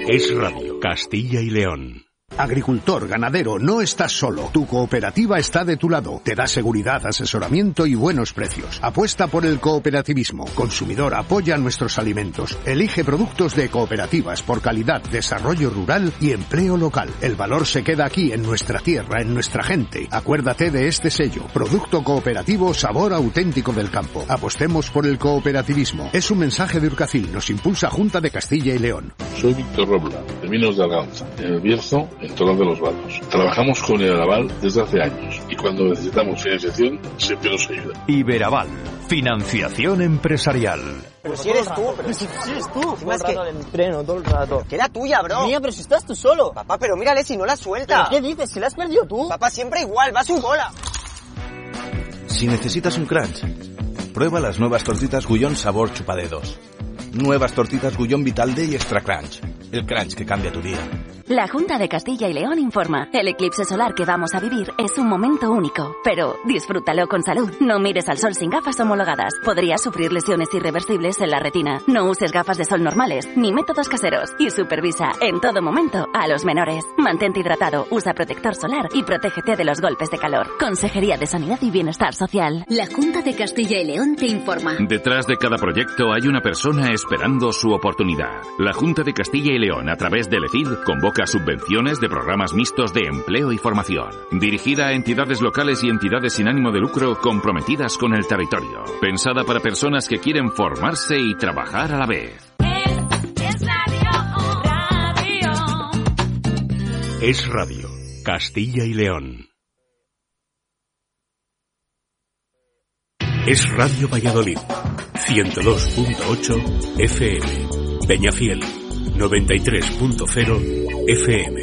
Es Radio, Castilla y León. Agricultor, ganadero, no estás solo. Tu cooperativa está de tu lado. Te da seguridad, asesoramiento y buenos precios. Apuesta por el cooperativismo. Consumidor, apoya nuestros alimentos. Elige productos de cooperativas por calidad, desarrollo rural y empleo local. El valor se queda aquí, en nuestra tierra, en nuestra gente. Acuérdate de este sello. Producto cooperativo, sabor auténtico del campo. Apostemos por el cooperativismo. Es un mensaje de Urcacil. Nos impulsa Junta de Castilla y León. Soy Víctor Robla, de Minos de Arganza, en El Bierzo, en Toral de los Valos. Trabajamos con Iberaval desde hace años y cuando necesitamos financiación siempre nos ayuda. Iberaval, financiación empresarial. Pero si eres tú, pero si eres tú. Todo el rato en el entreno, todo el rato. Que era tuya, bro. Mía, pero si estás tú solo. Papá, pero mírale si no la suelta. ¿Pero qué dices? Si la has perdido tú. Papá, siempre igual, va a su bola. Si necesitas un crunch, prueba las nuevas tortitas Gullón sabor chupadedos. Nuevas tortitas Gullón Vital Day Extra Crunch. El crunch que cambia tu día. La Junta de Castilla y León informa. El eclipse solar que vamos a vivir es un momento único, pero disfrútalo con salud. No mires al sol sin gafas homologadas. Podrías sufrir lesiones irreversibles en la retina. No uses gafas de sol normales, ni métodos caseros. Y supervisa en todo momento a los menores. Mantente hidratado, usa protector solar y protégete de los golpes de calor. Consejería de Sanidad y Bienestar Social. La Junta de Castilla y León te informa. Detrás de cada proyecto hay una persona esperando su oportunidad. La Junta de Castilla y León, a través del ECID, convoca subvenciones de programas mixtos de empleo y formación, dirigida a entidades locales y entidades sin ánimo de lucro comprometidas con el territorio, pensada para personas que quieren formarse y trabajar a la vez. Es Radio, Castilla y León. Es Radio Valladolid, 102.8 FM, Peñafiel, 93.0 FM.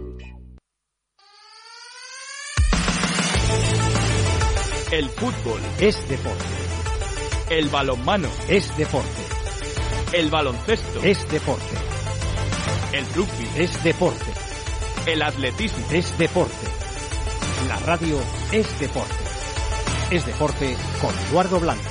El fútbol es deporte. El balonmano es deporte. El baloncesto es deporte. El rugby es deporte. El atletismo es deporte. La radio es deporte. Es deporte con Eduardo Blanco.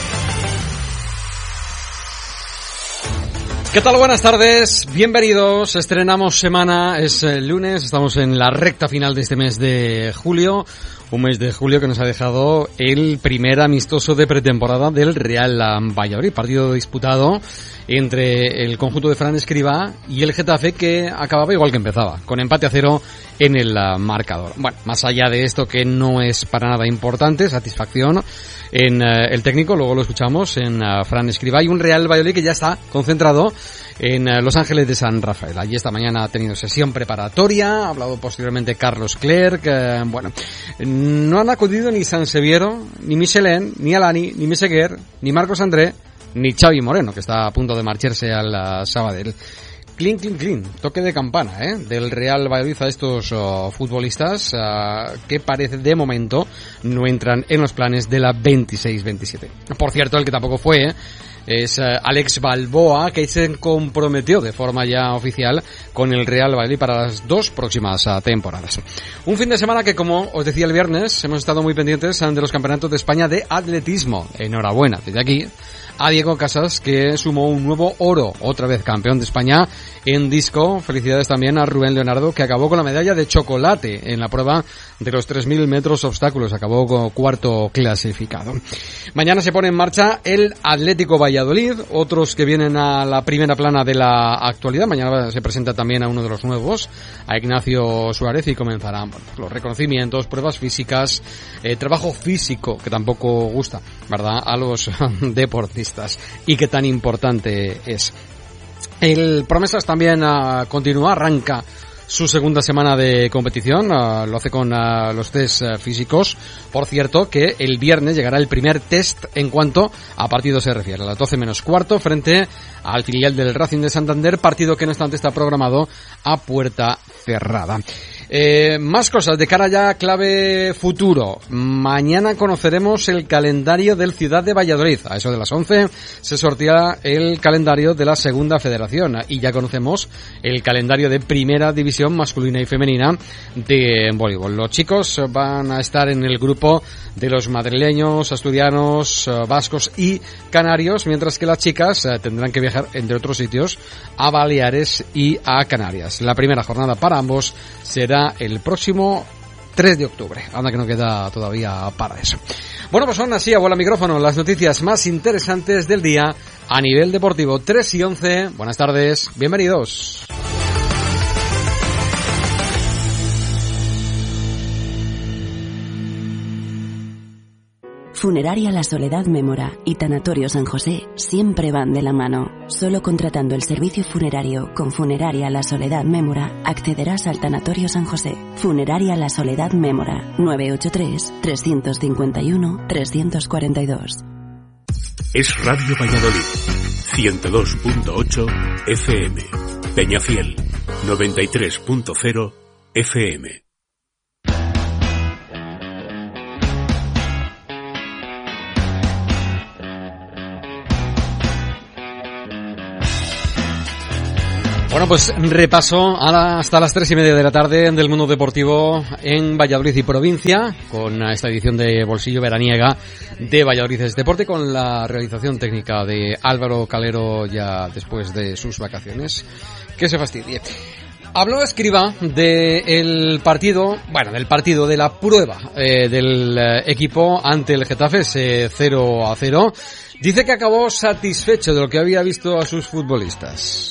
¿Qué tal? Buenas tardes, bienvenidos. Estrenamos semana, es el lunes, estamos en la recta final de este mes de julio. Un mes de julio que nos ha dejado el primer amistoso de pretemporada del Real Valladolid. Partido disputado entre el conjunto de Fran Escribá y el Getafe, que acababa igual que empezaba, con empate a 0 en el marcador. Bueno, más allá de esto, que no es para nada importante, satisfacción en el técnico, luego lo escuchamos, en Fran Escribá, y un Real Valladolid que ya está concentrado en Los Ángeles de San Rafael. Allí esta mañana ha tenido sesión preparatoria, ha hablado posteriormente Carlos Clerc. Bueno, no han acudido ni Sanseviero, ni Michelén, ni Alani, ni Meseguer, ni Marcos André, ni Xavi Moreno, que está a punto de marcharse al Sabadell. Clean, clean, clean. Toque de campana, del Real Valladolid a estos futbolistas que parece de momento no entran en los planes de la 26-27. Por cierto, el que tampoco fue es Alex Balboa, que se comprometió de forma ya oficial con el Real Valladolid para las 2 próximas temporadas. Un fin de semana que, como os decía el viernes, hemos estado muy pendientes de los campeonatos de España de atletismo. Enhorabuena desde aquí a Diego Casas, que sumó un nuevo oro, otra vez campeón de España en disco. Felicidades también a Rubén Leonardo, que acabó con la medalla de chocolate en la prueba de los 3.000 metros obstáculos, acabó con cuarto clasificado. Mañana se pone en marcha el Atlético Valladolid, otros que vienen a la primera plana de la actualidad. Mañana se presenta también a uno de los nuevos, a Ignacio Suárez, y comenzarán los reconocimientos, pruebas físicas, trabajo físico, que tampoco gusta, ¿verdad?, a los deportistas, y que tan importante es. El Promesas también continúa, arranca su segunda semana de competición, lo hace con los test físicos. Por cierto, que el viernes llegará el primer test en cuanto a partido se refiere, a las 12 menos cuarto, frente al filial del Racing de Santander, partido que no obstante está programado a puerta cerrada. Más cosas de cara ya clave futuro. Mañana conoceremos el calendario del Ciudad de Valladolid. A eso de las 11 se sorteará el calendario de la Segunda Federación y ya conocemos el calendario de Primera División masculina y femenina de voleibol. Los chicos van a estar en el grupo de los madrileños, asturianos, vascos y canarios, mientras que las chicas tendrán que viajar entre otros sitios a Baleares y a Canarias. La primera jornada para ambos será el próximo 3 de octubre. Anda que no queda todavía para eso. Bueno, pues son así a bola micrófono las noticias más interesantes del día a nivel deportivo. 3 y 11. Buenas tardes. Bienvenidos. Funeraria La Soledad Mémora y Tanatorio San José siempre van de la mano. Solo contratando el servicio funerario con Funeraria La Soledad Mémora accederás al Tanatorio San José. Funeraria La Soledad Mémora, 983-351-342. Es Radio Valladolid, 102.8 FM. Peñafiel, 93.0 FM. Bueno, pues repaso hasta las 3:30 de la tarde del mundo deportivo en Valladolid y provincia, con esta edición de Bolsillo veraniega de Valladolid es Deporte, con la realización técnica de Álvaro Calero ya después de sus vacaciones. Que se fastidie. Habló Escribá del partido, de la prueba del equipo ante el Getafe, ese 0-0. Dice que acabó satisfecho de lo que había visto a sus futbolistas.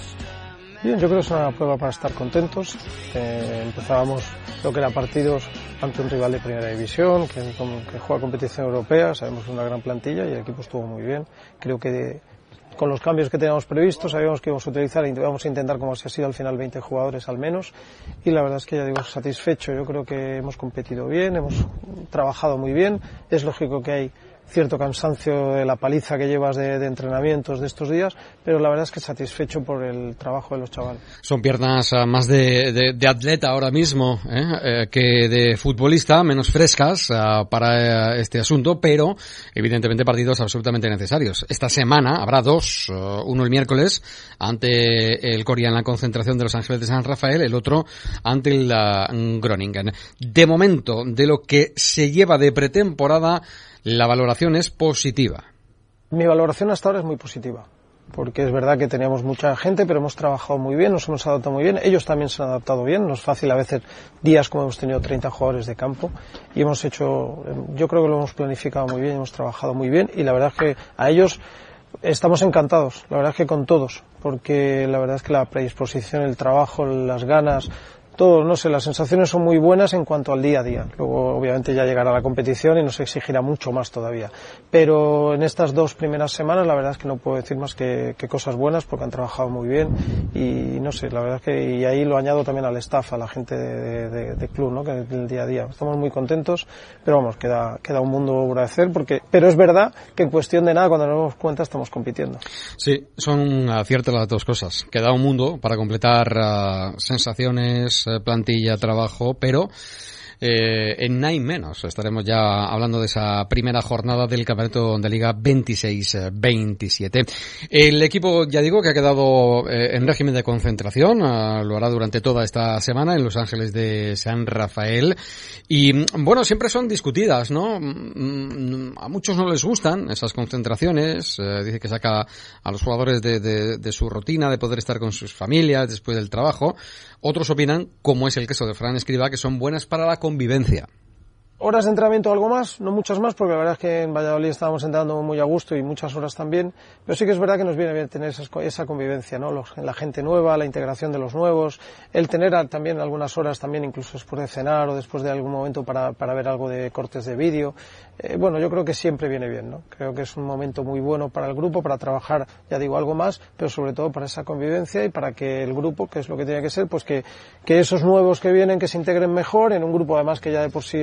Bien, yo creo que es una prueba para estar contentos. Empezábamos lo que eran partidos ante un rival de primera división, que juega competición europea, sabemos una gran plantilla y el equipo estuvo muy bien. Creo que con los cambios que teníamos previstos sabíamos que íbamos a utilizar y íbamos a intentar, como si ha sido al final, 20 jugadores al menos, y la verdad es que ya digo, satisfecho. Yo creo que hemos competido bien, hemos trabajado muy bien. Es lógico que hay cierto cansancio de la paliza que llevas de entrenamientos de estos días, pero la verdad es que satisfecho por el trabajo de los chavales. Son piernas más de atleta ahora mismo que de futbolista, menos frescas para este asunto, pero evidentemente partidos absolutamente necesarios. Esta semana habrá dos, uno el miércoles ante el Coria en la concentración de Los Ángeles de San Rafael, el otro ante el Groningen. De momento, de lo que se lleva de pretemporada, la valoración es positiva. Mi valoración hasta ahora es muy positiva, porque es verdad que teníamos mucha gente, pero hemos trabajado muy bien, nos hemos adaptado muy bien, ellos también se han adaptado bien, no es fácil a veces días como hemos tenido 30 jugadores de campo, y hemos hecho, yo creo que lo hemos planificado muy bien, hemos trabajado muy bien, y la verdad es que a ellos estamos encantados, la verdad es que con todos, porque la verdad es que la predisposición, el trabajo, las ganas, todo, no sé, las sensaciones son muy buenas en cuanto al día a día. Luego, obviamente, ya llegará la competición y nos exigirá mucho más todavía. Pero en estas 2 primeras semanas, la verdad es que no puedo decir más que cosas buenas, porque han trabajado muy bien. Y no sé, la verdad es que, y ahí lo añado también al staff, a la gente de club, ¿no? Que del día a día. Estamos muy contentos, pero vamos, queda un mundo por hacer, pero es verdad que en cuestión de nada, cuando nos damos cuenta, estamos compitiendo. Sí, son ciertas las dos cosas. Queda un mundo para completar sensaciones, plantilla, trabajo, pero en nada y menos estaremos ya hablando de esa primera jornada del campeonato de Liga 26-27. El equipo, ya digo, que ha quedado en régimen de concentración, lo hará durante toda esta semana en Los Ángeles de San Rafael, y bueno, siempre son discutidas, ¿no? A muchos no les gustan esas concentraciones, dice que saca a los jugadores de su rutina, de poder estar con sus familias después del trabajo. Otros opinan, como es el caso de Fran Escribá, que son buenas para la convivencia. Horas de entrenamiento algo más, no muchas más, porque la verdad es que en Valladolid estábamos entrenando muy a gusto y muchas horas también, pero sí que es verdad que nos viene bien tener esa convivencia, ¿no? La gente nueva, la integración de los nuevos, el tener también algunas horas también incluso después de cenar o después de algún momento para ver algo de cortes de vídeo. Bueno, yo creo que siempre viene bien, ¿no? Creo que es un momento muy bueno para el grupo, para trabajar, ya digo, algo más, pero sobre todo para esa convivencia y para que el grupo, que es lo que tiene que ser, pues que esos nuevos que vienen, que se integren mejor en un grupo además que ya de por sí es un grupo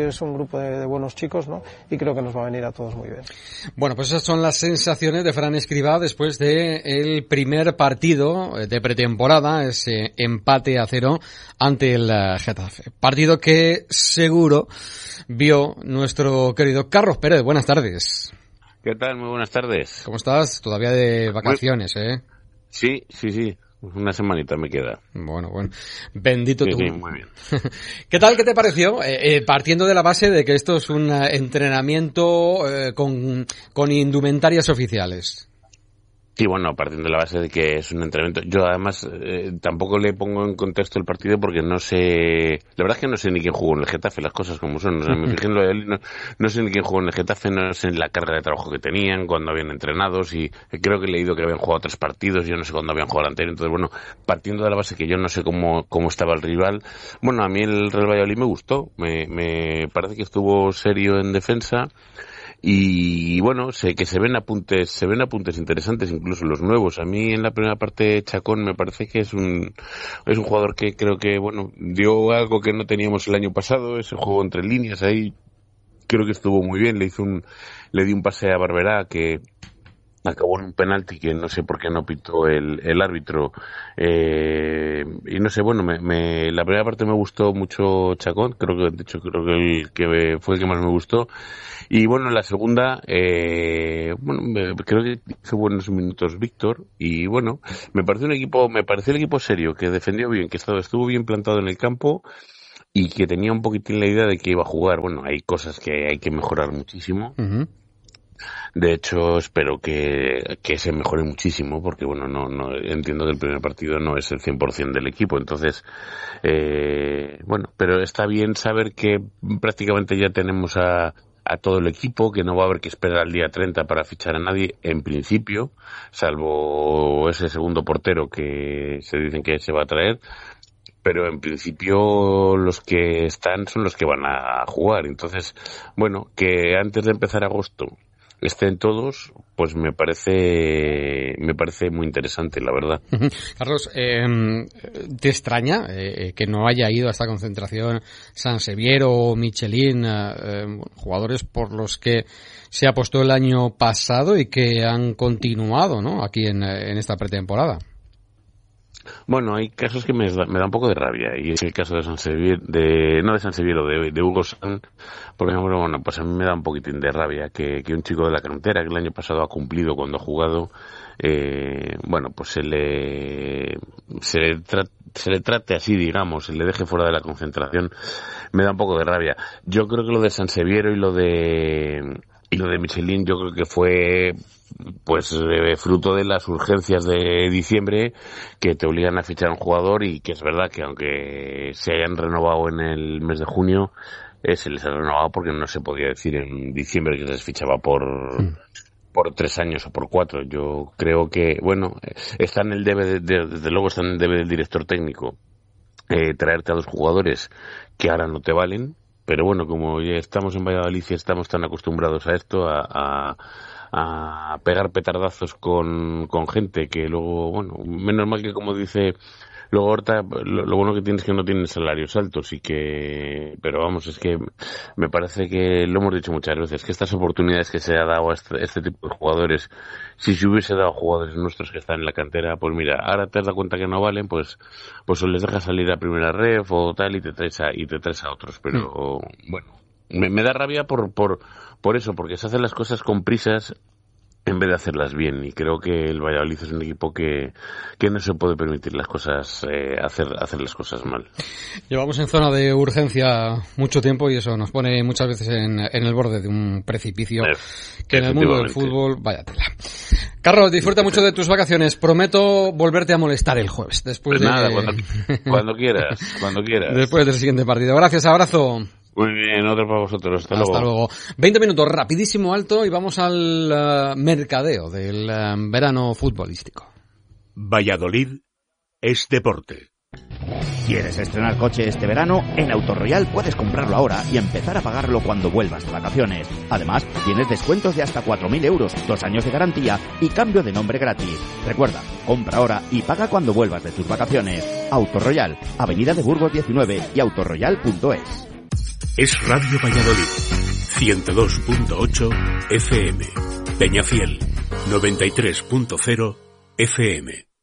grupo de buenos chicos, ¿no? Y creo que nos va a venir a todos muy bien. Bueno, pues esas son las sensaciones de Fran Escribá después de el primer partido de pretemporada, ese empate a 0 ante el Getafe. Partido que seguro vio nuestro querido Carlos Pérez. Buenas tardes. ¿Qué tal? Muy buenas tardes. ¿Cómo estás? Todavía de vacaciones, ¿eh? Sí. Una semanita me queda. Bueno. Bendito tú. Sí, muy bien. ¿Qué tal? ¿Qué te pareció? Partiendo de la base de que esto es un entrenamiento con indumentarias oficiales. Sí, bueno, partiendo de la base de que es un entrenamiento. Yo además tampoco le pongo en contexto el partido porque no sé, la verdad es que no sé ni quién jugó en el Getafe, las cosas como son. O sea, me fijé en lo de él, no sé ni quién jugó en el Getafe, no sé la carga de trabajo que tenían, cuando habían entrenado, y creo que he leído que habían jugado 3 partidos, yo no sé cuándo habían jugado el anterior. Entonces, bueno, partiendo de la base que yo no sé cómo estaba el rival, bueno, a mí el Real Valladolid me gustó, me parece que estuvo serio en defensa. Y bueno, sé que se ven apuntes interesantes, incluso los nuevos. A mí en la primera parte Chacón me parece que es un jugador que creo que, bueno, dio algo que no teníamos el año pasado, ese juego entre líneas ahí, creo que estuvo muy bien. Le di un pase a Barberá que acabó en un penalti que no sé por qué no pitó el árbitro, y no sé, bueno, la primera parte me gustó mucho Chacón, creo que fue el que más me gustó. Y bueno, en la segunda, creo que hizo buenos minutos Víctor, y bueno, me pareció el equipo serio, que defendió bien, que estuvo bien plantado en el campo, y que tenía un poquitín la idea de que iba a jugar. Bueno, hay cosas que hay que mejorar muchísimo. Uh-huh. De hecho, espero que se mejore muchísimo, porque bueno, no entiendo que el primer partido no es el 100% del equipo. Entonces, bueno, pero está bien saber que prácticamente ya tenemos a todo el equipo, que no va a haber que esperar al día 30 para fichar a nadie, en principio, salvo ese segundo portero que se dicen que se va a traer. Pero en principio los que están son los que van a jugar. Entonces, bueno, que antes de empezar agosto estén todos, pues me parece muy interesante, la verdad. Carlos, ¿te extraña que no haya ido a esta concentración Sanseviero o Michelin, jugadores por los que se apostó el año pasado y que han continuado, ¿no?, aquí en esta pretemporada? Bueno, hay casos que me da un poco de rabia, y es el caso de de Hugo San, por ejemplo. Bueno, pues a mí me da un poquitín de rabia que un chico de la cantera, que el año pasado ha cumplido cuando ha jugado, bueno, pues se le trate así, digamos, se le deje fuera de la concentración. Me da un poco de rabia. Yo creo que lo de Sanseviero y lo de Michelin, yo creo que fue pues fruto de las urgencias de diciembre, que te obligan a fichar a un jugador, y que es verdad que aunque se hayan renovado en el mes de junio, se les ha renovado porque no se podía decir en diciembre que se les fichaba por 3 años o por 4. Yo creo que, bueno, está en el debe, desde luego está en el debe del director técnico, traerte a 2 jugadores que ahora no te valen. Pero bueno, como ya estamos en Valladolid y estamos tan acostumbrados a esto, a pegar petardazos con gente que luego, bueno, menos mal que, como dice luego Horta, lo bueno que tienes es que no tienen salarios altos, pero vamos, es que me parece que lo hemos dicho muchas veces, que estas oportunidades que se ha dado a este tipo de jugadores, si se hubiese dado a jugadores nuestros que están en la cantera, pues mira, ahora te has dado cuenta que no valen, pues o les dejas salir a primera ref o tal, y te traes a otros. Pero bueno, me da rabia por eso, porque se hacen las cosas con prisas en vez de hacerlas bien, y creo que el Valladolid es un equipo que no se puede permitir las cosas, hacer las cosas mal. Llevamos en zona de urgencia mucho tiempo, y eso nos pone muchas veces en el borde de un precipicio que en el mundo del fútbol, vaya tela. Carlos, disfruta mucho de tus vacaciones. Prometo volverte a molestar el jueves, después pues nada, cuando quieras. Después del siguiente partido. Gracias, abrazo. Muy bien, otro para vosotros. Hasta luego. 20 minutos, rapidísimo, alto, y vamos al mercadeo del verano futbolístico. Valladolid es deporte. ¿Quieres estrenar coche este verano? En Autoroyal puedes comprarlo ahora y empezar a pagarlo cuando vuelvas de vacaciones. Además, tienes descuentos de hasta 4.000 euros, 2 años de garantía y cambio de nombre gratis. Recuerda, compra ahora y paga cuando vuelvas de tus vacaciones. Autoroyal, Avenida de Burgos 19 y autoroyal.es. es Radio Valladolid, 102.8 FM, Peñafiel, 93.0 FM.